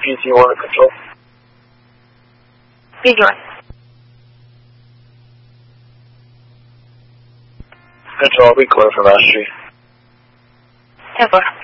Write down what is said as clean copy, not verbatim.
PC1 control. B-join. Control, we clear for Mastery. 10-4.